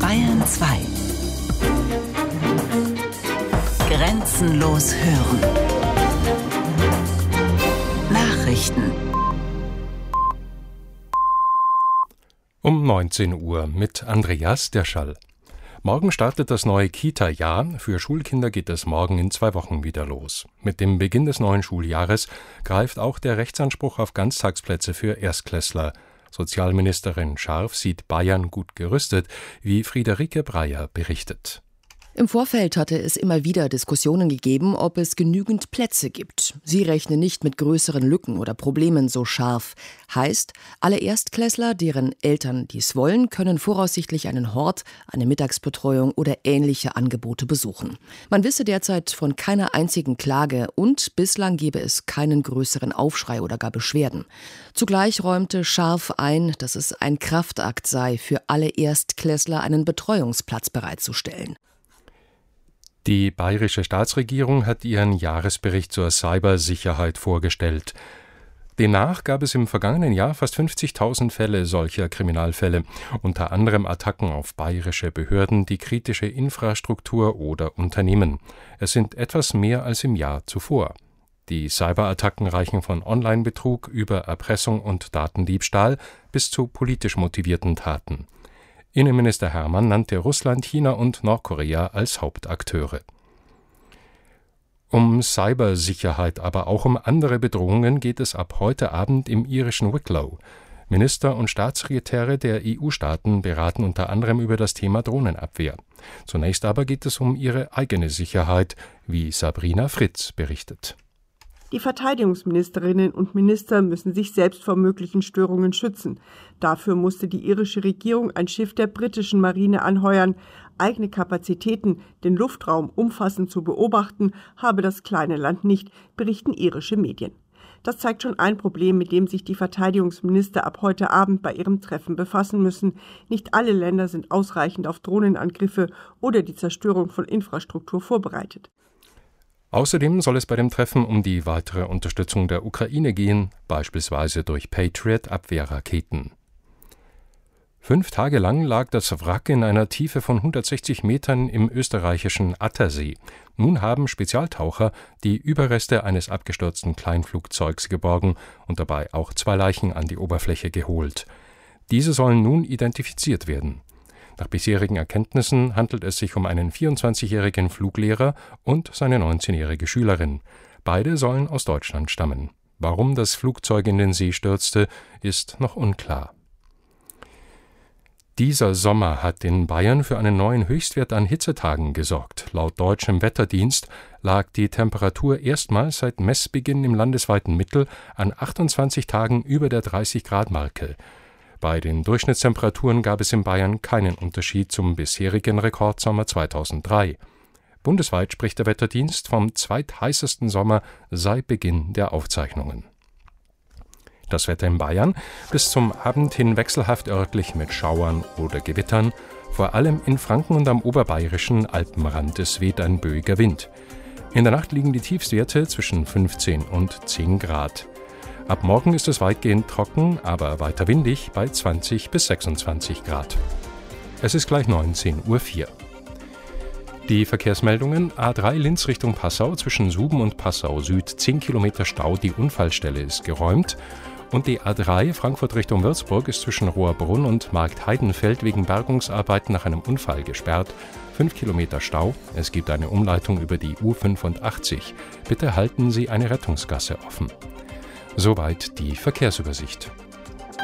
Bayern 2. Grenzenlos hören. Nachrichten. Um 19 Uhr mit Andreas Derschall. Morgen startet das neue Kita-Jahr. Für Schulkinder geht es morgen in 2 Wochen wieder los. Mit dem Beginn des neuen Schuljahres greift auch der Rechtsanspruch auf Ganztagsplätze für Erstklässler. Sozialministerin Scharf sieht Bayern gut gerüstet, wie Friederike Breyer berichtet. Im Vorfeld hatte es immer wieder Diskussionen gegeben, ob es genügend Plätze gibt. Sie rechnen nicht mit größeren Lücken oder Problemen, so Scharf. Heißt, alle Erstklässler, deren Eltern dies wollen, können voraussichtlich einen Hort, eine Mittagsbetreuung oder ähnliche Angebote besuchen. Man wisse derzeit von keiner einzigen Klage und bislang gebe es keinen größeren Aufschrei oder gar Beschwerden. Zugleich räumte Scharf ein, dass es ein Kraftakt sei, für alle Erstklässler einen Betreuungsplatz bereitzustellen. Die bayerische Staatsregierung hat ihren Jahresbericht zur Cybersicherheit vorgestellt. Demnach gab es im vergangenen Jahr fast 50.000 Fälle solcher Kriminalfälle, unter anderem Attacken auf bayerische Behörden, die kritische Infrastruktur oder Unternehmen. Es sind etwas mehr als im Jahr zuvor. Die Cyberattacken reichen von Online-Betrug über Erpressung und Datendiebstahl bis zu politisch motivierten Taten. Innenminister Hermann nannte Russland, China und Nordkorea als Hauptakteure. Um Cybersicherheit, aber auch um andere Bedrohungen geht es ab heute Abend im irischen Wicklow. Minister und Staatssekretäre der EU-Staaten beraten unter anderem über das Thema Drohnenabwehr. Zunächst aber geht es um ihre eigene Sicherheit, wie Sabrina Fritz berichtet. Die Verteidigungsministerinnen und Minister müssen sich selbst vor möglichen Störungen schützen. Dafür musste die irische Regierung ein Schiff der britischen Marine anheuern. Eigene Kapazitäten, den Luftraum umfassend zu beobachten, habe das kleine Land nicht, berichten irische Medien. Das zeigt schon ein Problem, mit dem sich die Verteidigungsminister ab heute Abend bei ihrem Treffen befassen müssen. Nicht alle Länder sind ausreichend auf Drohnenangriffe oder die Zerstörung von Infrastruktur vorbereitet. Außerdem soll es bei dem Treffen um die weitere Unterstützung der Ukraine gehen, beispielsweise durch Patriot-Abwehrraketen. 5 Tage lang lag das Wrack in einer Tiefe von 160 Metern im österreichischen Attersee. Nun haben Spezialtaucher die Überreste eines abgestürzten Kleinflugzeugs geborgen und dabei auch 2 Leichen an die Oberfläche geholt. Diese sollen nun identifiziert werden. Nach bisherigen Erkenntnissen handelt es sich um einen 24-jährigen Fluglehrer und seine 19-jährige Schülerin. Beide sollen aus Deutschland stammen. Warum das Flugzeug in den See stürzte, ist noch unklar. Dieser Sommer hat in Bayern für einen neuen Höchstwert an Hitzetagen gesorgt. Laut deutschem Wetterdienst lag die Temperatur erstmals seit Messbeginn im landesweiten Mittel an 28 Tagen über der 30-Grad-Marke. Bei den Durchschnittstemperaturen gab es in Bayern keinen Unterschied zum bisherigen Rekordsommer 2003. Bundesweit spricht der Wetterdienst vom zweitheißesten Sommer seit Beginn der Aufzeichnungen. Das Wetter in Bayern bis zum Abend hin wechselhaft örtlich mit Schauern oder Gewittern. Vor allem in Franken und am oberbayerischen Alpenrand es weht ein böiger Wind. In der Nacht liegen die Tiefstwerte zwischen 15 und 10 Grad. Ab morgen ist es weitgehend trocken, aber weiter windig bei 20 bis 26 Grad. Es ist gleich 19:04 Uhr. Die Verkehrsmeldungen: A3 Linz Richtung Passau zwischen Suben und Passau Süd 10 Kilometer Stau, die Unfallstelle ist geräumt. Und die A3 Frankfurt Richtung Würzburg ist zwischen Rohrbrunn und Marktheidenfeld wegen Bergungsarbeiten nach einem Unfall gesperrt. 5 Kilometer Stau. Es gibt eine Umleitung über die U85. Bitte halten Sie eine Rettungsgasse offen. Soweit die Verkehrsübersicht.